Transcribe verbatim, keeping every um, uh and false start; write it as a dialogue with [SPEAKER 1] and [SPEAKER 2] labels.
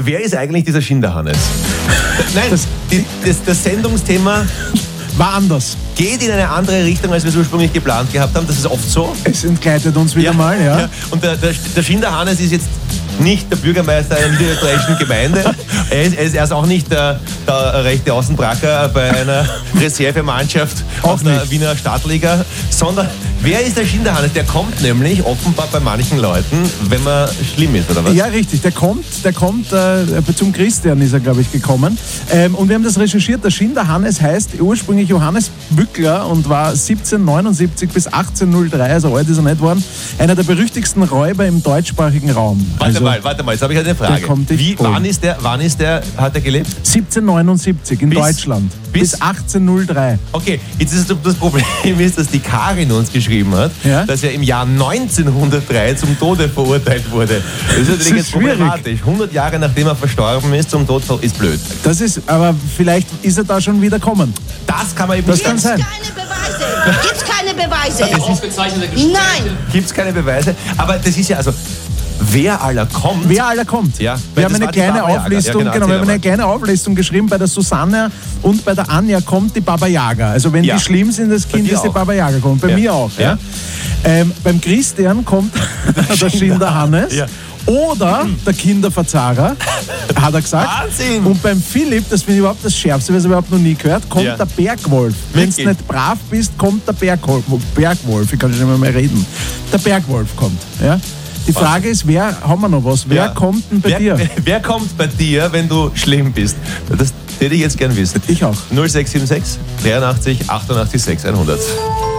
[SPEAKER 1] wer ist eigentlich dieser Schinderhannes? Nein, das, die, das, das Sendungsthema
[SPEAKER 2] war anders.
[SPEAKER 1] Geht in eine andere Richtung, als wir es ursprünglich geplant gehabt haben. Das ist oft so.
[SPEAKER 2] Es entgleitet uns wieder
[SPEAKER 1] ja,
[SPEAKER 2] mal, ja. ja.
[SPEAKER 1] Und der, der, der Schinderhannes ist jetzt nicht der Bürgermeister einer niederösterreichischen Gemeinde. Er ist, er, ist, er ist auch nicht der, der rechte Außenbracker bei einer Reservemannschaft aus der nicht. Wiener Stadtliga, sondern wer ist der Schinderhannes? Der kommt nämlich offenbar bei manchen Leuten, wenn man schlimm ist, oder was?
[SPEAKER 2] Ja, richtig. Der kommt, der kommt äh, zum Christian ist er, glaube ich, gekommen. Ähm, und wir haben das recherchiert. Der Schinderhannes heißt ursprünglich Johannes Bückler und war siebzehnhundertneunundsiebzig bis achtzehnhundertdrei, also alt ist er nicht worden, einer der berüchtigsten Räuber im deutschsprachigen Raum.
[SPEAKER 1] Warte also, mal, warte mal, jetzt habe ich eine Frage. Wie, wann, ist der, wann ist der, hat er gelebt?
[SPEAKER 2] siebzehnhundertneunundsiebzig in bis, Deutschland. Bis, bis achtzehnhundertdrei.
[SPEAKER 1] Okay, jetzt ist das Problem, ist, dass die Karin uns geschrieben hat, ja? dass er im Jahr neunzehnhundertdrei zum Tode verurteilt wurde. Das ist natürlich jetzt problematisch. hundert Jahre nachdem er verstorben ist, zum Tod ist blöd.
[SPEAKER 2] Das ist, aber vielleicht ist er da schon wieder kommen.
[SPEAKER 1] Das kann man eben
[SPEAKER 2] das
[SPEAKER 1] nicht
[SPEAKER 2] kann sein.
[SPEAKER 3] Gibt's keine Beweise. Gibt's keine Beweise.
[SPEAKER 1] Das ist bezeichnete Gespräche.
[SPEAKER 3] Nein.
[SPEAKER 1] Gibt's keine Beweise. Aber das ist ja also... Wer aller kommt?
[SPEAKER 2] Wer aller kommt.
[SPEAKER 1] Ja,
[SPEAKER 2] wir haben eine kleine Auflistung, ja, genau, genau, wir haben eine kleine Auflistung geschrieben. Bei der Susanne und bei der Anja kommt die Baba Yaga. Also wenn ja. die schlimm sind, das Kind ist die Baba Yaga kommt. Bei ja. mir auch. Ja. Ja. Ähm, beim Christian kommt der Schinderhannes. Ja. Oder der Kinderverzahrer, hat er gesagt.
[SPEAKER 1] Wahnsinn!
[SPEAKER 2] Und beim Philipp, das finde ich überhaupt das Schärfste, was ich überhaupt noch nie gehört, kommt ja. der Bergwolf. Wenn du nicht brav bist, kommt der Bergwolf. Bergwolf, ich kann nicht mehr, mehr reden. Der Bergwolf kommt. Ja? Die Frage ist, wer, haben wir noch was? Wer ja. kommt denn bei
[SPEAKER 1] wer,
[SPEAKER 2] dir?
[SPEAKER 1] Wer kommt bei dir, wenn du schlimm bist? Das hätte ich jetzt gern wissen.
[SPEAKER 2] Ich auch.
[SPEAKER 1] null sechs sieben sechs dreiundachtzig achtundachtzig sechs hundert.